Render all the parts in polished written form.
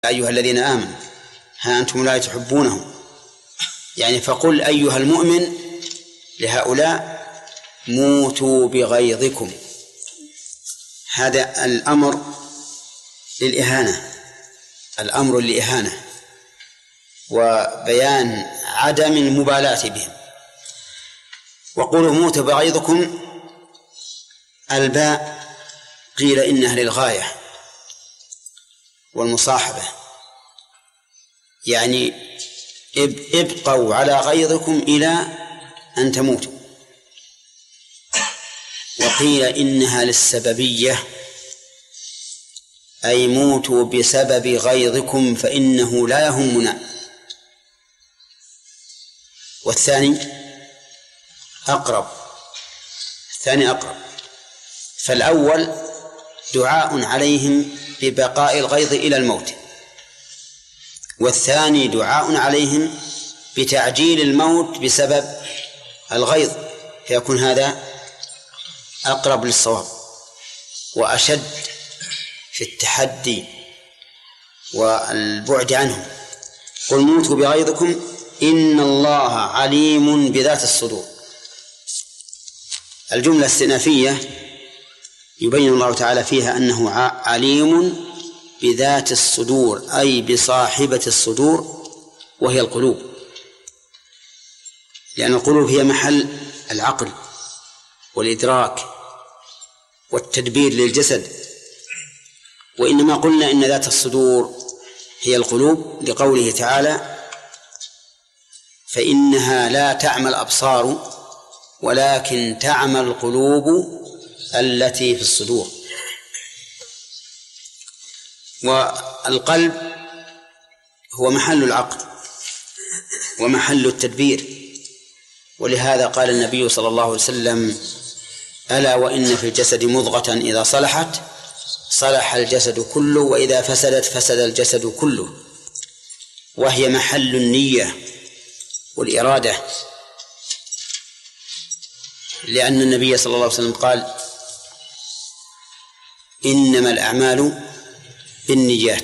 أيها الذين آمنوا ها أنتم لا تحبونهم، يعني فقل أيها المؤمن لهؤلاء موتوا بغيظكم. هذا الأمر للإهانة، الأمر للإهانة وبيان عدم المبالاة بهم. وقولوا موتوا بغيظكم، الباء قيل إنها للغاية والمصاحبة، يعني ابقوا على غيظكم إلى أن تموتوا. وقيل إنها للسببية، أي موتوا بسبب غيظكم فإنه لا يهمنا. والثاني أقرب، فالأول دعاء عليهم ببقاء الغيظ إلى الموت، والثاني دعاء عليهم بتعجيل الموت بسبب الغيظ، فيكون هذا أقرب للصواب وأشد في التحدي والبعد عنهم. قل موتوا بغيظكم إن الله عليم بذات الصدور. الجملة الاستئنافية يبين الله تعالى فيها أنه عليم بذات الصدور، أي بصاحبة الصدور وهي القلوب، لأن القلوب هي محل العقل والإدراك والتدبير للجسد. وإنما قلنا إن ذات الصدور هي القلوب لقوله تعالى فإنها لا تعمى الأبصار ولكن تعمى القلوب التي في الصدور. والقلب هو محل العقل ومحل التدبير، ولهذا قال النبي صلى الله عليه وسلم ألا وإن في الجسد مضغة إذا صلحت صلح الجسد كله وإذا فسدت فسد الجسد كله، وهي محل النية والإرادة، لأن النبي صلى الله عليه وسلم قال إنما الأعمال بالنيات.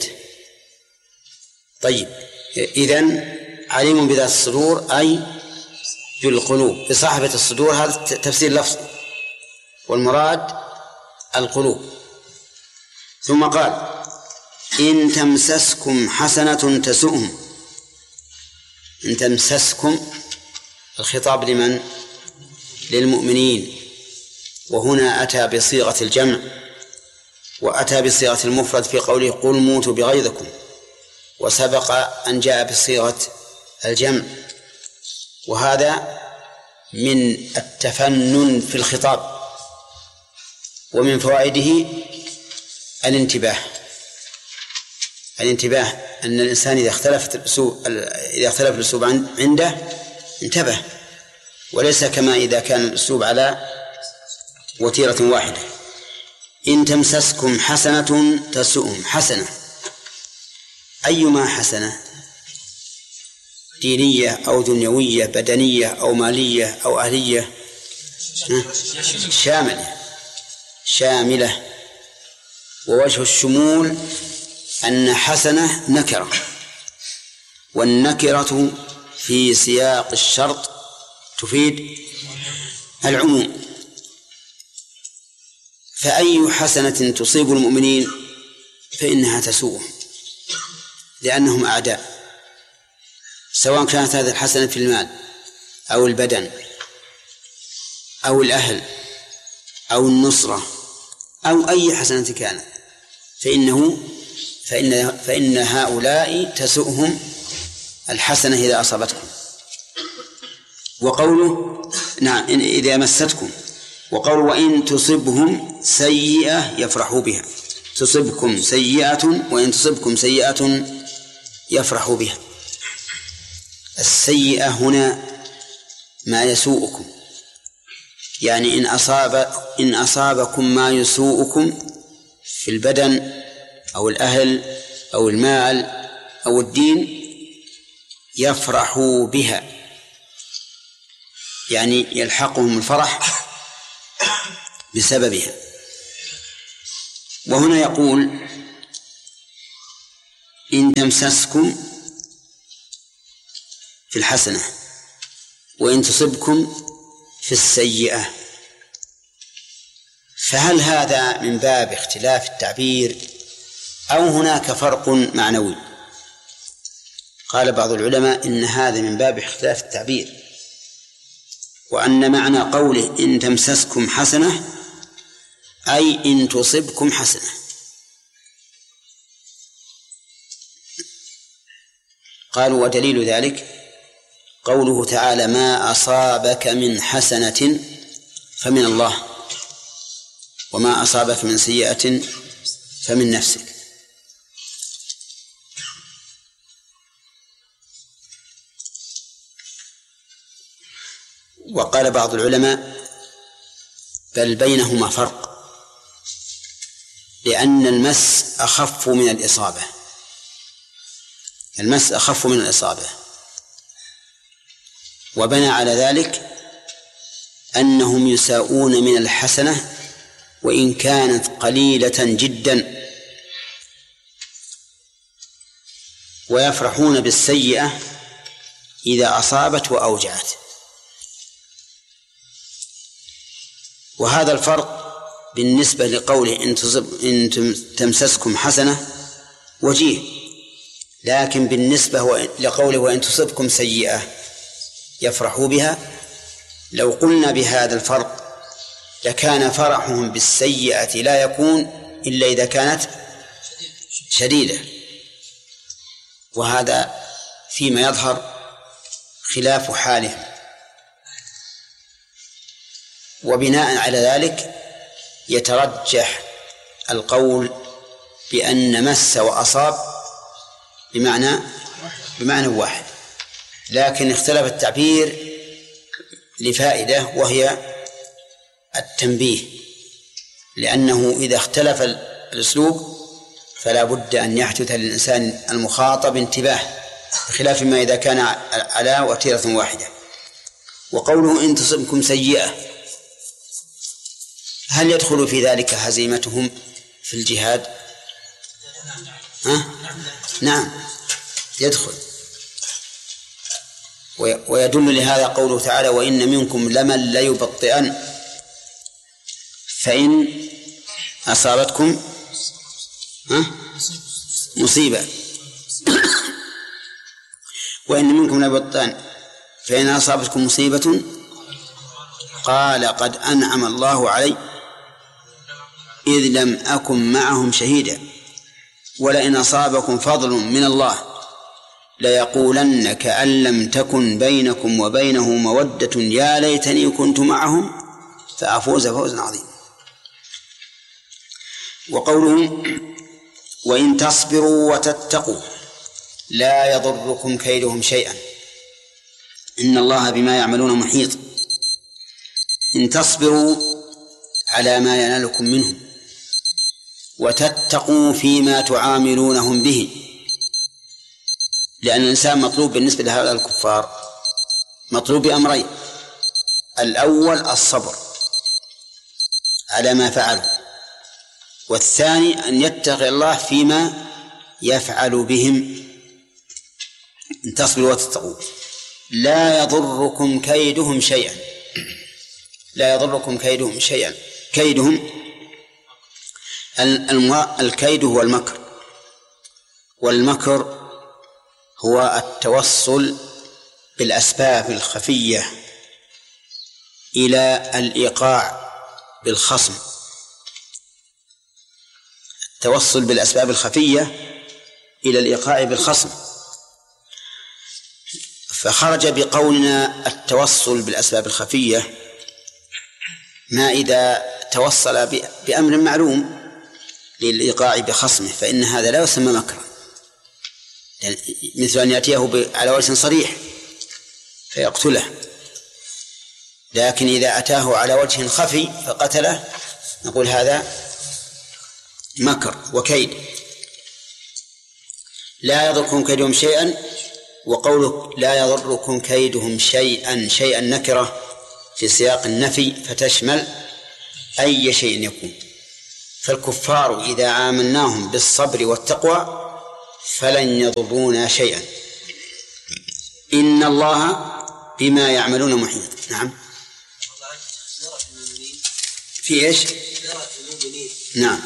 طيب، إذن عليم بذات الصدور أي بالقلوب بصاحبة الصدور، هذا تفسير لفظي، والمراد القلوب. ثم قال إن تمسسكم حسنة تسؤهم. إن تمسسكم الخطاب لمن؟ للمؤمنين، وهنا أتى بصيغة الجمع وأتى بصيغة المفرد في قوله قل موتوا بغيظكم، وسبق أن جاء بصيغة الجمع، وهذا من التفنن في الخطاب. ومن فوائده الانتباه أن الإنسان إذا اختلف الأسلوب عنده انتبه، وليس كما إذا كان الأسلوب على وتيرة واحدة. إن تمسسكم حسنة تسؤهم. حسنة أيما حسنة، دينية أو دنيوية، بدنية أو مالية أو أهلية، شاملة. ووجه الشمول أن حسنة نكرة، والنكرة في سياق الشرط تفيد العموم. فأي حسنة تصيب المؤمنين فإنها تسوءهم، لأنهم أعداء، سواء كانت هذه الحسنة في المال أو البدن أو الأهل أو النصرة أو أي حسنة كانت، فإن هؤلاء تسؤهم الحسنة إذا أصابتكم. وقوله نعم إذا مستكم، وقوله وإن تصبهم سيئة يفرحوا بها. تصبكم سيئة وإن تصبكم سيئة يفرحوا بها. السيئة هنا ما يسوءكم، يعني إن أصابكم ما يسوءكم في البدن أو الأهل أو المال أو الدين يفرحوا بها، يعني يلحقهم الفرح بسببها. وهنا يقول إن تمسسكم في الحسنة وإن تصبكم في السيئة، فهل هذا من باب اختلاف التعبير أو هناك فرق معنوي؟ قال بعض العلماء إن هذا من باب اختلاف التعبير، وأن معنى قوله إن تمسسكم حسنة أي إن تصبكم حسنة. قالوا ودليل ذلك قوله تعالى ما أصابك من حسنة فمن الله وما أصابك من سيئة فمن نفسك. وقال بعض العلماء بل بينهما فرق، لأن المس أخف من الإصابة، المس أخف من الإصابة، وبنى على ذلك أنهم يساءون من الحسنة وإن كانت قليلة جدا، ويفرحون بالسيئة إذا أصابت وأوجعت. وهذا الفرق بالنسبة لقوله إن تمسسكم حسنة وجيه، لكن بالنسبة لقوله وإن تصبكم سيئة يفرحوا بها، لو قلنا بهذا الفرق لكان فرحهم بالسيئة لا يكون إلا إذا كانت شديدة، وهذا فيما يظهر خلاف حالهم. وبناء على ذلك يترجح القول بأن مس وأصاب بمعنى واحد، لكن اختلف التعبير لفائدة وهي التنبيه، لأنه إذا اختلف الأسلوب فلا بد أن يحدث للإنسان المخاطب انتباه، بخلاف ما إذا كان على وتيرة واحدة. وقوله إن تصبكم سيئة هل يدخل في ذلك هزيمتهم في الجهاد؟ نعم يدخل. ويدل لهذا قوله تعالى وإن منكم لمن ليبطئن فإن أصابتكم مصيبة وإن منكم ليبطئن فإن أصابتكم مصيبة قال قد أنعم الله علي إذ لم أكن معهم شهيدا ولئن أصابكم فضل من الله ليقولن كأن لم تكن بينكم وبينه مودة يا ليتني كنت معهم فأفوز فوزا عظيما. وقوله وإن تصبروا وتتقوا لا يضركم كيدهم شيئا إن الله بما يعملون محيط. إن تصبروا على ما ينالكم منهم وتتقوا فيما تعاملونهم به، لأن الإنسان مطلوب بالنسبة لهؤلاء الكفار مطلوب بأمرين: الأول الصبر على ما فعلوا، والثاني أن يتقي الله فيما يفعل بهم. إن تصبروا وتتقوا لا يضركم كيدهم شيئا، لا يضركم كيدهم شيئا. كيدهم الكيد هو المكر، والمكر هو التوصل بالأسباب الخفية إلى الإيقاع بالخصم، التوصل بالأسباب الخفية إلى الإيقاع بالخصم. فخرج بقولنا التوصل بالأسباب الخفية ما إذا توصل بأمر معلوم للإيقاع بخصمه فإن هذا لا يسمى مكرا، مثل أن يأتيه على وجه صريح فيقتله، لكن إذا أتاه على وجه خفي فقتله نقول هذا مكر وكيد. لا يضركم كيدهم شيئا، وقوله لا يضركم كيدهم شيئا، شيئا نكرة في سياق النفي فتشمل أي شيء يكون. فالكفار إذا عاملناهم بالصبر والتقوى فلن يضرونا شيئا إن الله بما يعملون محيط. نعم. في إيش؟ نعم.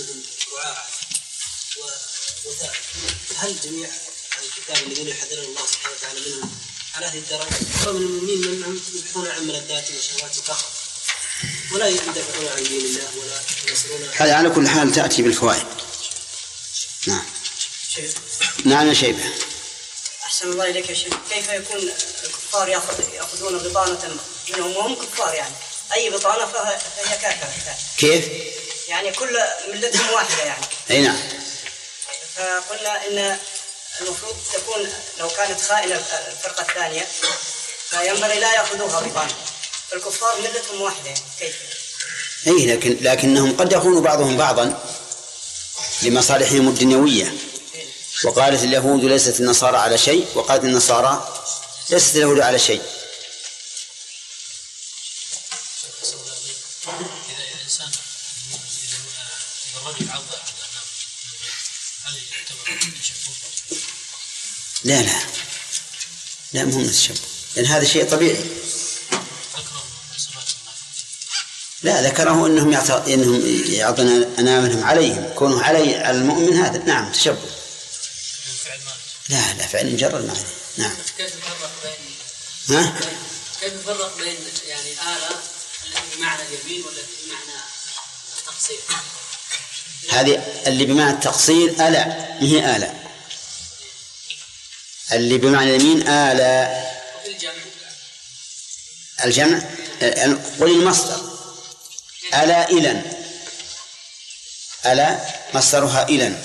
هل جميع الكتاب الذين يحذرون الله سبحانه وتعالى منهم على هذه الدرجة؟ ومن المؤمنين من يبحثون عن ملذات وشهوات فقط ولا يدافعون عن دين الله ولا ينصرون. هذا على كل حال تأتي بالفوائد. نعم. نعم يا شيبة. أحسن الله إليك يا شيخ. كيف يكون الكفار يأخذون بطانة منهم وهم كفار؟ يعني أي بطانة فهي كافرة. كيف؟ يعني كل ملتهم واحدة يعني. أي نعم. فقلنا إن المفروض تكون لو كانت خائنة الفرقة الثانية فينبغي لا يأخذوها بطانة. الكفار ملتهم واحدة يعني كيف؟ أي لكنهم قد يخون بعضهم بعضا لمصالحهم الدنيوية. وقالت اليهود ليست النصارى على شيء وقالت النصارى ليست اليهود على شيء. لا مهم التشبه لأن هذا شيء طبيعي. لا ذكره إنهم يعطون أنامهم عليهم كونوا على المؤمن هذا نعم تشبه. لا فعل مجرد معنى. نعم. كيف نفرق بين يعني آلة التي بمعنى اليمين والتي بمعنى التقصير؟ هذه اللي بمعنى التقصير آلة ما هي آلة. اللي بمعنى اليمين آلة. الجمع قل المصدر ألا إلن. ألا مصدرها إلن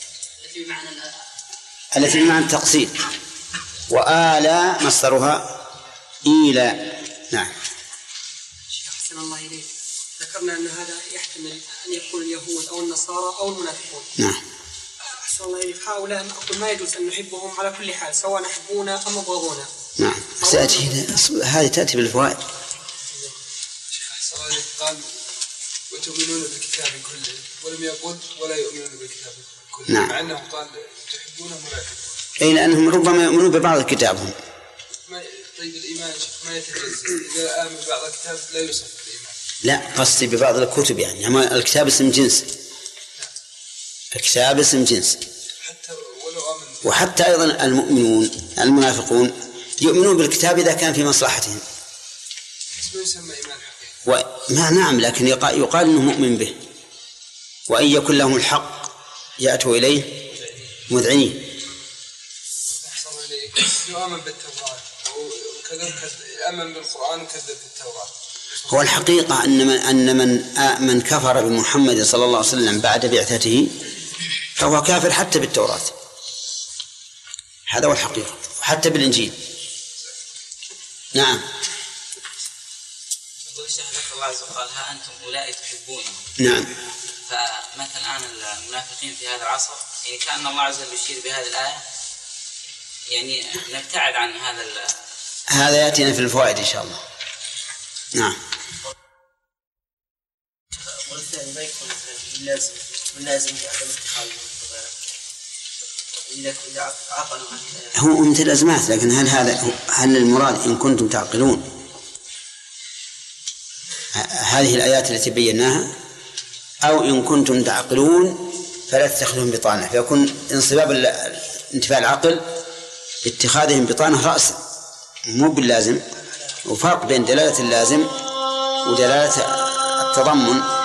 التي بمعنى التقصير وآلا مصدرها إيلا. نعم. أحسن الله إليك. ذكرنا أن هذا يحتمل أن يكون اليهود أو النصارى أو المنافقون. نعم. أحسن الله إليك. هؤلاء أقول ما يجوز أن نحبهم على كل حال سواء نحبونا أم أبغضونا. نعم. هذه تأتي بالفوائد. أحسن الله إليك. قال وتؤمنون بالكتاب كله ولم يقل ولا يؤمنون بالكتاب كله. نعم. مع أنه قال تحبونهم ولا تحبونهم. أي لأنهم ربما يؤمنون ببعض كتابهم. طيب الإيمان ما يتجزأ إذا آمن ببعض الكتاب لا يوصف بالإيمان. لا قصدي ببعض الكتب يعني أما الكتاب اسم جنس. الكتاب اسم جنس. حتى ولو آمن. وحتى أيضا المؤمنون المنافقون يؤمنون بالكتاب إذا كان في مصلحتهم. اسمه يسمى إيمان حقيقي. نعم لكن يقال إنه مؤمن به. وإن يكن لهم الحق يأتوا إليه مذعنين. يؤمن بالتوراة وكذلك يؤمن بالقرآن وكذب بالتوراة. هو الحقيقة أن من كفر بمحمد صلى الله عليه وسلم بعد بعثته فهو كافر حتى بالتوراة. هذا هو الحقيقة حتى بالإنجيل. نعم. يقول الشيخ ذكر الله عز وجل قال ها أنتم أولئك تحبونهم. نعم. فمثلا الآن المنافقين في هذا العصر يعني كأن الله عز وجل يشير بهذه الآية يعني نبتعد عن هذا يأتينا في الفوائد إن شاء الله. نعم. والثاني ما يكون لازم بعدم اتخاذ إذا عقلوا هو مثل الأزمات لكن هل المراد إن كنتم تعقلون هذه الآيات التي بيناها أو إن كنتم تعقلون فلا تتخذهم بطانة فيكون انصباب انتفاع العقل باتخاذهم بطانة رأسا مو باللازم. وفرق بين دلالة اللازم ودلالة التضمن